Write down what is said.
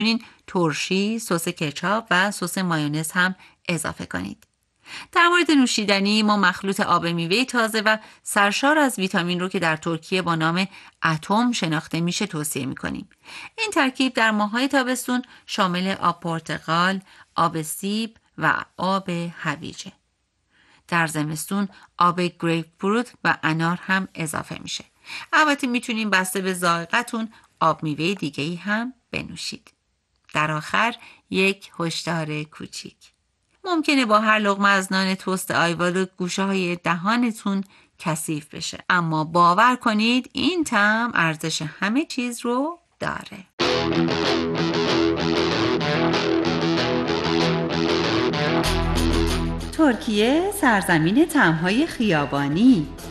میتونین ترشی، سس کچاپ و سس مایونز هم اضافه کنید. در مورد نوشیدنی ما مخلوط آب میوه تازه و سرشار از ویتامین رو که در ترکیه با نام اتم شناخته میشه توصیه میکنیم. این ترکیب در ماه‌های تابستون شامل آب پرتقال، آب سیب و آب هویجه. در زمستون آب گریپ فروت و انار هم اضافه میشه. البته میتونیم بسته به ذائقتون آب میوه دیگه‌ای هم بنوشید. در آخر یک هشدار کوچیک. ممکنه با هر لقمه از نان توست آیوالو گوشه های دهانتون کثیف بشه، اما باور کنید این طعم ارزش همه چیز رو داره. ترکیه سرزمین طعم‌های خیابانی.